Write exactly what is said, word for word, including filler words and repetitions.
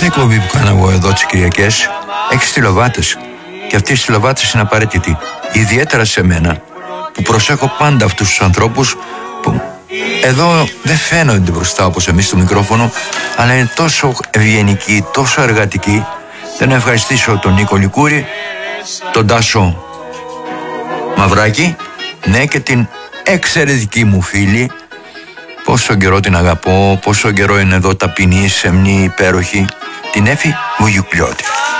κάθε εκπομπή που κάνω εγώ εδώ τις Κυριακές έχει στυλοβάτες. Και αυτοί οι στυλοβάτες είναι απαραίτητοι. Ιδιαίτερα σε μένα, που προσέχω πάντα αυτούς τους ανθρώπους που εδώ δεν φαίνονται μπροστά όπως εμείς στο μικρόφωνο, αλλά είναι τόσο ευγενικοί, τόσο εργατικοί. Θέλω να ευχαριστήσω τον Νίκο Λικούρη, τον Τάσο Μαυράκη, ναι, και την εξαιρετική μου φίλη. Πόσο καιρό την αγαπώ, πόσο καιρό είναι εδώ ταπεινή, σεμνή, υπέροχη, την Έφη Βουγιουκλιώτη.